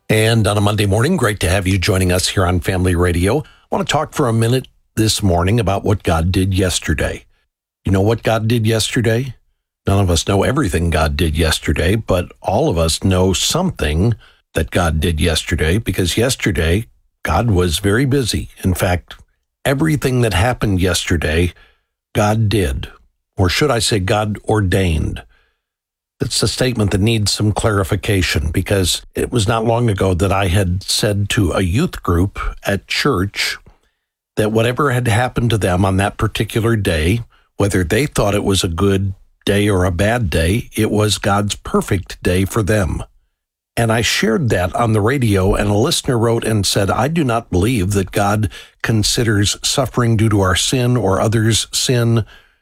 And on a Monday morning, great to have you joining us here on Family Radio. I want to talk for a minute this morning about what God did yesterday. You know what God did yesterday? None of us know everything God did yesterday, but all of us know something that God did yesterday, because yesterday God was very busy. In fact, everything that happened yesterday, God did. Or should I say God ordained? It's a statement that needs some clarification, because it was not long ago that I had said to a youth group at church that whatever had happened to them on that particular day, whether they thought it was a good day or a bad day, it was God's perfect day for them. And I shared that on the radio, and a listener wrote and said, I do not believe that God considers suffering due to our sin or others' sin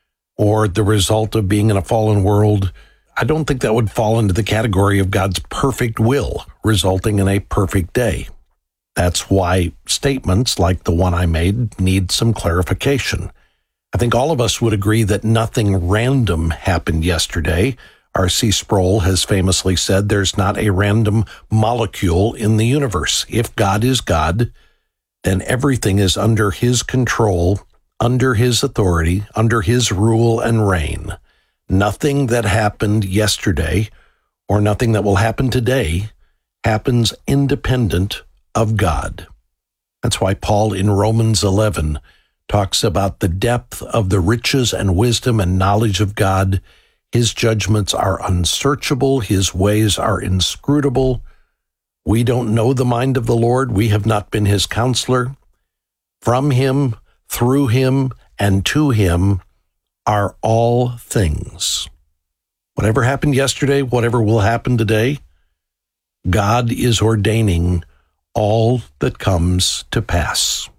or the result of being in a fallen world. I don't think that would fall into the category of God's perfect will, resulting in a perfect day. That's why statements like the one I made need some clarification. I think all of us would agree that nothing random happened yesterday. R.C. Sproul has famously said there's not a random molecule in the universe. If God is God, then everything is under His control, under His authority, under His rule and reign. Nothing that happened yesterday or nothing that will happen today happens independent of God. That's why Paul in Romans 11 talks about the depth of the riches and wisdom and knowledge of God. His judgments are unsearchable. His ways are inscrutable. We don't know the mind of the Lord. We have not been His counselor. From Him, through Him, and to Him are all things. Whatever happened yesterday, whatever will happen today, God is ordaining all that comes to pass.